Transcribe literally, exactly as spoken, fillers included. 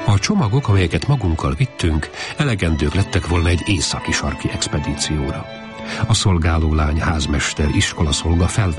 A csomagok, amelyeket magunkkal vittünk, elegendők lettek volna egy északi sarki expedícióra. A szolgálólány, házmester, iskolaszolga fel